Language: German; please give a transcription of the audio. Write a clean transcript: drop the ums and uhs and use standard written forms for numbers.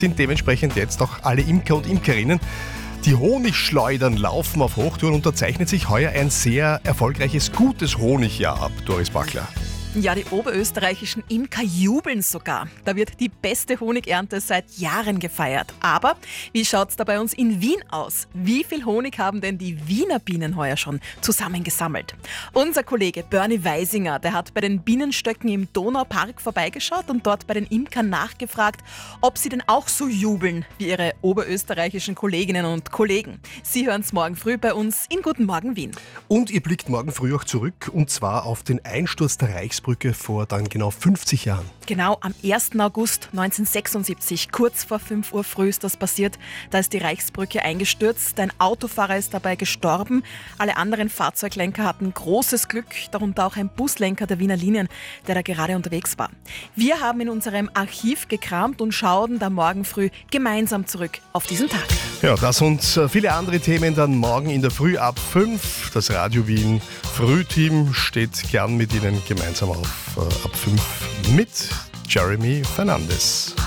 sind dementsprechend jetzt auch alle Imker und Imkerinnen. Die Honigschleudern laufen auf Hochtouren und da zeichnet sich heuer ein sehr erfolgreiches, gutes Honigjahr ab, Doris Bachler. Ja, die oberösterreichischen Imker jubeln sogar. Da wird die beste Honigernte seit Jahren gefeiert. Aber wie schaut's da bei uns in Wien aus? Wie viel Honig haben denn die Wiener Bienen heuer schon zusammengesammelt? Unser Kollege Bernie Weisinger, der hat bei den Bienenstöcken im Donaupark vorbeigeschaut und dort bei den Imkern nachgefragt, ob sie denn auch so jubeln wie ihre oberösterreichischen Kolleginnen und Kollegen. Sie hören's morgen früh bei uns in Guten Morgen Wien. Und ihr blickt morgen früh auch zurück, und zwar auf den Einsturz der Reichsbrücke vor dann genau 50 Jahren. Genau, am 1. August 1976, kurz vor 5 Uhr früh ist das passiert. Da ist die Reichsbrücke eingestürzt, ein Autofahrer ist dabei gestorben. Alle anderen Fahrzeuglenker hatten großes Glück, darunter auch ein Buslenker der Wiener Linien, der da gerade unterwegs war. Wir haben in unserem Archiv gekramt und schauen da morgen früh gemeinsam zurück auf diesen Tag. Ja, das und viele andere Themen dann morgen in der Früh ab 5. Das Radio Wien Frühteam steht gern mit Ihnen gemeinsam auf ab 5 mit Jeremy Fernandes.